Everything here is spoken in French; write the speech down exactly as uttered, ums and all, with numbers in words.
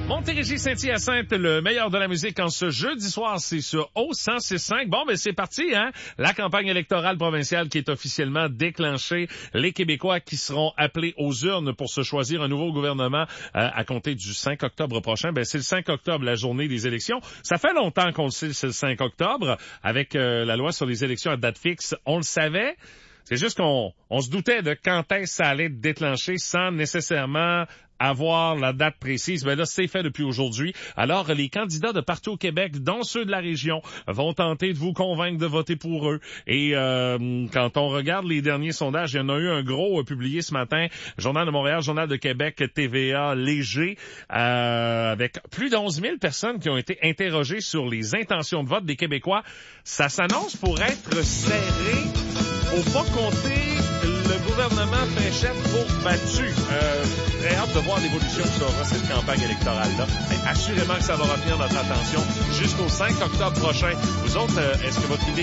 Montérégie-Saint-Hyacinthe, le meilleur de la musique en ce jeudi soir, c'est sur O cent six cinq. Bon, ben c'est parti, hein? La campagne électorale provinciale qui est officiellement déclenchée. Les Québécois qui seront appelés aux urnes pour se choisir un nouveau gouvernement euh, à compter du cinq octobre prochain. Ben c'est le cinq octobre, la journée des élections. Ça fait longtemps qu'on le sait, c'est le cinq octobre. Avec euh, la loi sur les élections à date fixe, on le savait. C'est juste qu'on on se doutait de quand est-ce que ça allait être déclenché sans nécessairement avoir la date précise. Ben là, c'est fait depuis aujourd'hui. Alors, les candidats de partout au Québec, dont ceux de la région, vont tenter de vous convaincre de voter pour eux. Et euh, quand on regarde les derniers sondages, il y en a eu un gros euh, publié ce matin, Journal de Montréal, Journal de Québec, T V A, Léger, euh, avec plus d'onze mille personnes qui ont été interrogées sur les intentions de vote des Québécois. Ça s'annonce pour être serré. Au pas compter, le gouvernement Pinchette pour battu. Euh, très hâte de voir l'évolution que ça aura cette campagne électorale-là. Mais assurément que ça va retenir notre attention jusqu'au cinq octobre prochain. Vous autres, euh, est-ce que votre idée